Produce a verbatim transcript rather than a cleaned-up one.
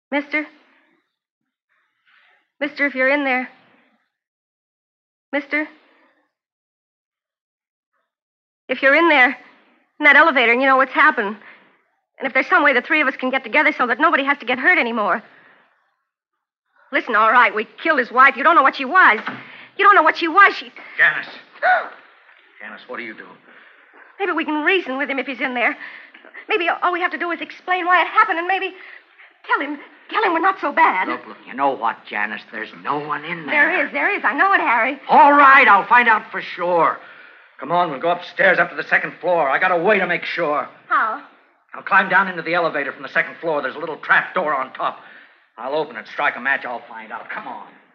Mister? Mister, if you're in there. Mister? If you're in there, in that elevator, and you know what's happened, and if there's some way the three of us can get together so that nobody has to get hurt anymore. Listen, all right, we killed his wife. You don't know what she was. You don't know what she was. She... Janice. Janice, what are you doing? Maybe we can reason with him if he's in there. Maybe all we have to do is explain why it happened, and maybe tell him, tell him we're not so bad. Look, look, you know what, Janice? There's no one in there. There is, there is. I know it, Harry. All right, I'll find out for sure. Come on, we'll go upstairs up to the second floor. I got a way to make sure. How? I'll climb down into the elevator from the second floor. There's a little trap door on top. I'll open it, strike a match, I'll find out. Come on.